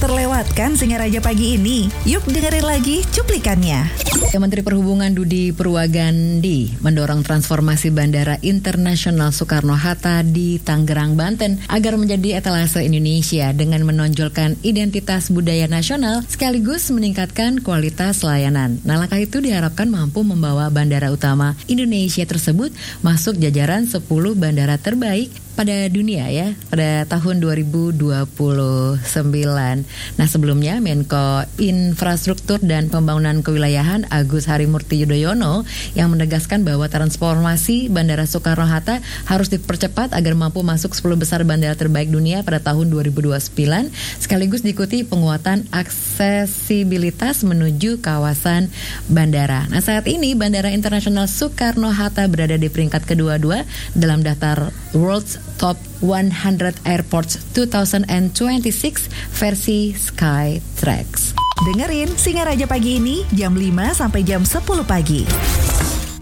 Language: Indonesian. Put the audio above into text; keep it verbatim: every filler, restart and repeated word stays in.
terlewatkan Singaraja pagi ini? Yuk dengerin lagi cuplikannya. Menteri Perhubungan Budi Purwagandi mendorong transformasi Bandara Internasional Soekarno-Hatta di Tangerang, Banten agar menjadi etalase Indonesia dengan menonjolkan identitas budaya nasional sekaligus meningkatkan kualitas layanan. Nah, langkah itu diharapkan mampu membawa bandara utama Indonesia tersebut masuk jajaran sepuluh bandara terbaik pada dunia ya pada tahun dua ribu dua puluh sembilan. Nah, sebelumnya Menko Infrastruktur dan Pembangunan Kewilayahan Agus Harimurti Yudhoyono yang menegaskan bahwa transformasi Bandara Soekarno-Hatta harus dipercepat agar mampu masuk sepuluh besar bandara terbaik dunia pada tahun dua ribu dua puluh sembilan sekaligus diikuti penguatan aksesibilitas menuju kawasan bandara. Nah, saat ini Bandara Internasional Soekarno-Hatta berada di peringkat kedua-dua dalam daftar World's Top seratus Airports dua ribu dua puluh enam versi Skytrax. Dengerin Singaraja pagi ini jam lima sampai jam sepuluh pagi.